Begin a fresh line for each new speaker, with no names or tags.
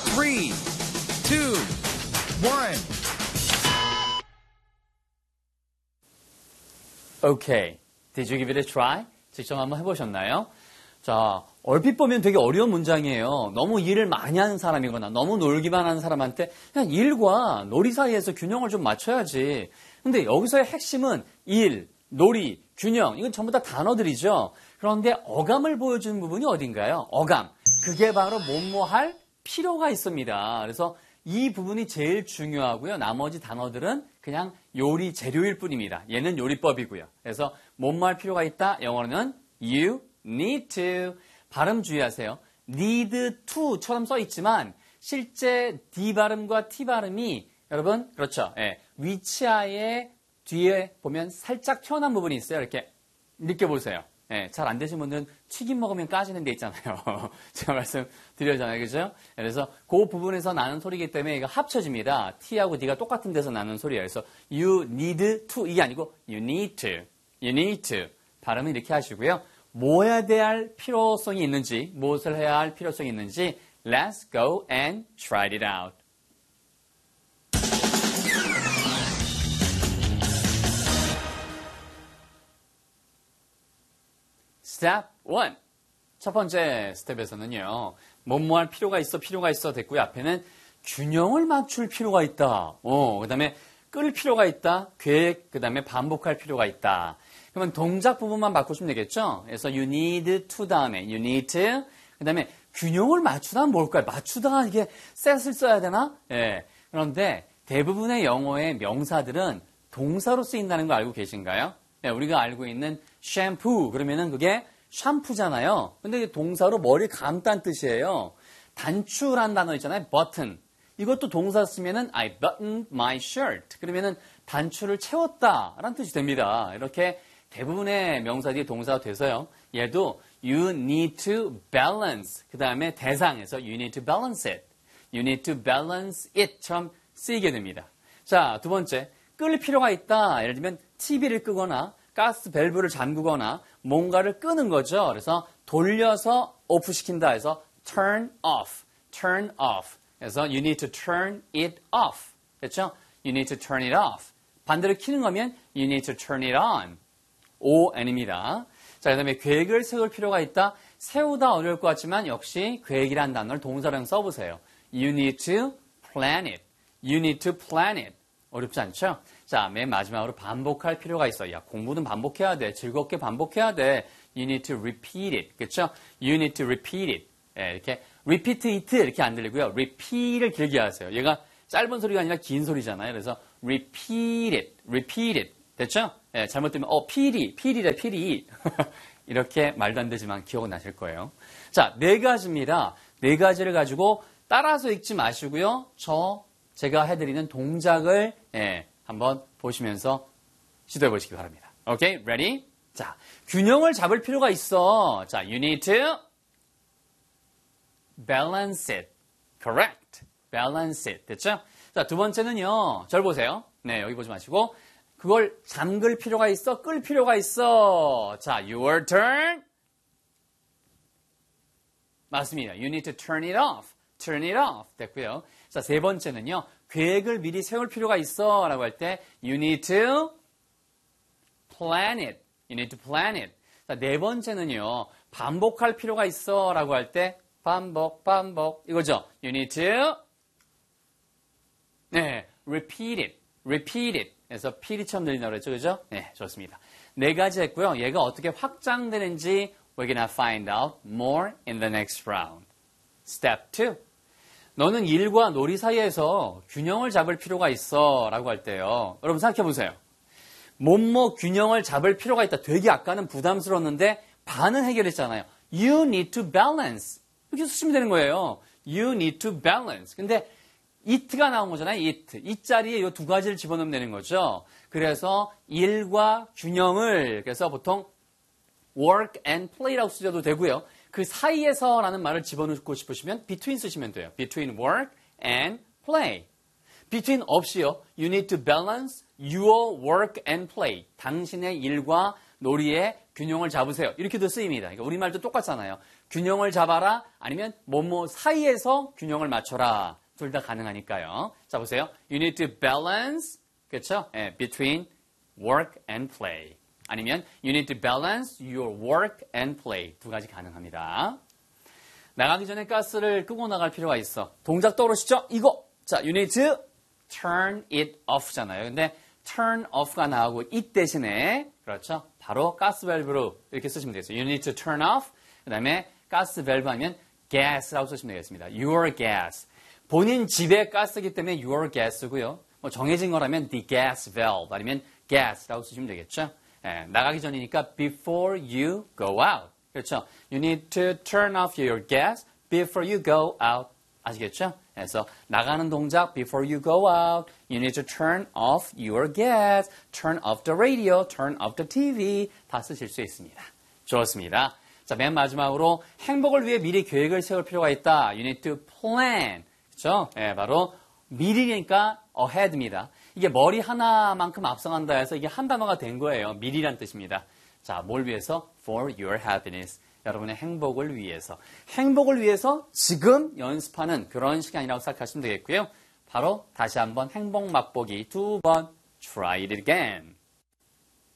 3, 2, 1.
Okay. Did you give it a try? 직접 한번 해보셨나요? 자, 얼핏 보면 되게 어려운 문장이에요. 너무 일을 많이 하는 사람이거나 너무 놀기만 하는 사람한테 그냥 일과 놀이 사이에서 균형을 좀 맞춰야지. 근데 여기서의 핵심은 일, 놀이, 균형. 이건 전부 다 단어들이죠. 그런데 어감을 보여주는 부분이 어딘가요? 어감. 그게 바로 뭐뭐할 필요가 있습니다. 그래서 이 부분이 제일 중요하고요. 나머지 단어들은 그냥 요리 재료일 뿐입니다. 얘는 요리법이고요. 그래서 뭐뭐할 필요가 있다. 영어로는 you need to. 발음 주의하세요. need to처럼 써 있지만 실제 D 발음과 T 발음이 여러분 그렇죠. 예, 위치하에 뒤에 보면 살짝 튀어나온 부분이 있어요. 이렇게 느껴보세요. 예, 잘 안 되신 분들은 튀김 먹으면 까지는 데 있잖아요. 제가 말씀드렸잖아요. 그죠? 그래서 그 부분에서 나는 소리이기 때문에 이거 합쳐집니다. T하고 D가 똑같은 데서 나는 소리예요. 그래서 you need to 이게 아니고 you need to. You need to. 발음은 이렇게 하시고요. 뭐 해야 될 필요성이 있는지, 무엇을 해야 할 필요성이 있는지 Let's go and try it out. Step 1. 첫 번째 스텝에서는요. 뭐뭐 할 필요가 있어 됐고요. 앞에는 균형을 맞출 필요가 있다. 그 다음에 끌 필요가 있다. 계획, 그 다음에 반복할 필요가 있다. 그러면 동작 부분만 바꾸시면 되겠죠? 그래서 you need to 다음에 you need to 그 다음에 균형을 맞추다 뭘까요? 맞추다가 이게 셋을 써야 되나? 예. 그런데 대부분의 영어의 명사들은 동사로 쓰인다는 거 알고 계신가요? 네, 우리가 알고 있는 샴푸 그러면은 그게 샴푸잖아요. 근데 동사로 머리 감다는 뜻이에요. 단추란 단어 있잖아요. button. 이것도 동사 쓰면은 I buttoned my shirt. 그러면은 단추를 채웠다라는 뜻이 됩니다. 이렇게 대부분의 명사들이 동사가 돼서요. 얘도 you need to balance. 그 다음에 대상에서 you need to balance it. You need to balance it처럼 쓰이게 됩니다. 자, 두 번째. 끌 필요가 있다. 예를 들면 TV를 끄거나 가스 밸브를 잠그거나 뭔가를 끄는 거죠. 그래서 돌려서 오프시킨다 해서 turn off. turn off. 그래서 you need to turn it off. 됐죠? You need to turn it off. 반대로 켜는 거면 you need to turn it on. on입니다. 자, 그 다음에 계획을 세울 필요가 있다. 세우다 어려울 것 같지만 역시 계획이라는 단어를 동사랑 써보세요. You need to plan it. You need to plan it. 어렵지 않죠? 자, 맨 마지막으로 반복할 필요가 있어. 야, 공부는 반복해야 돼. 즐겁게 반복해야 돼. You need to repeat it. 그렇죠? You need to repeat it. 예, 이렇게 repeat it 이렇게 안 들리고요. repeat를 길게 하세요. 얘가 짧은 소리가 아니라 긴 소리잖아요. 그래서 repeat it. repeat it. 됐죠? 예, 잘못되면 피리래. 이렇게 말도 안 되지만 기억은 나실 거예요. 자, 네 가지입니다. 네 가지를 가지고 따라서 읽지 마시고요. 제가 해드리는 동작을 한번 보시면서 시도해 보시기 바랍니다. 오케이, ready? 자, 균형을 잡을 필요가 있어. 자, you need to balance it. Correct. Balance it. 됐죠? 자, 두 번째는요. 절 보세요. 네, 여기 보지 마시고 그걸 잠글 필요가 있어. 끌 필요가 있어. 자, your turn. 맞습니다. You need to turn it off. Turn it off. 됐고요. 자, 세 번째는요. 계획을 미리 세울 필요가 있어 라고 할 때 you need to plan it. You need to plan it. 자, 네 번째는요. 반복할 필요가 있어 라고 할 때 반복 이거죠. You need to repeat it. Repeat it. 그래서 PD처럼 들린다고 그랬죠. 그죠? 네, 좋습니다. 네 가지 했고요. 얘가 어떻게 확장되는지 we're gonna find out more in the next round. Step 2. 너는 일과 놀이 사이에서 균형을 잡을 필요가 있어 라고 할 때요. 여러분 생각해 보세요. 뭐뭐 균형을 잡을 필요가 있다. 되게 아까는 부담스러웠는데 반은 해결했잖아요. You need to balance. 이렇게 쓰시면 되는 거예요. You need to balance. 근데 it가 나온 거잖아요. it. 이 자리에 이 두 가지를 집어넣으면 되는 거죠. 그래서 일과 균형을 그래서 보통 work and play라고 쓰셔도 되고요. 그 사이에서라는 말을 집어넣고 싶으시면 between 쓰시면 돼요. Between work and play. Between 없이요. You need to balance your work and play. 당신의 일과 놀이의 균형을 잡으세요. 이렇게도 쓰입니다. 그러니까 우리말도 똑같잖아요. 균형을 잡아라 아니면 뭐뭐 사이에서 균형을 맞춰라. 둘 다 가능하니까요. 자 보세요. You need to balance 그렇죠? Between work and play. 아니면 you need to balance your work and play. 두 가지 가능합니다. 나가기 전에 가스를 끄고 나갈 필요가 있어. 동작 떠오르시죠? 이거. 자, you need to turn it off잖아요. 근데 turn off가 나오고 it 대신에 그렇죠? 바로 가스 밸브로 이렇게 쓰시면 되겠어요. You need to turn off. 그다음에 가스 밸브 하면 gas라고 쓰시면 되겠습니다. Your gas. 본인 집의 가스이기 때문에 your gas고요. 뭐 정해진 거라면 the gas valve 아니면 gas라고 쓰시면 되겠죠. 나가기 전이니까 before you go out. 그렇죠. You need to turn off your gas before you go out. 아시겠죠? 그래서 나가는 동작 before you go out. You need to turn off your gas, turn off the radio, turn off the TV. 다 쓰실 수 있습니다. 좋습니다. 자, 맨 마지막으로 행복을 위해 미리 계획을 세울 필요가 있다. You need to plan. 그렇죠? 바로 미리니까 ahead입니다. 이게 머리 하나만큼 앞서간다 해서 이게 한 단어가 된 거예요. 미리란 뜻입니다. 자, 뭘 위해서? For your happiness. 여러분의 행복을 위해서. 행복을 위해서 지금 연습하는 그런 시간이라고 생각하시면 되겠고요. 바로 다시 한번 행복 맛보기 2번. Try it again.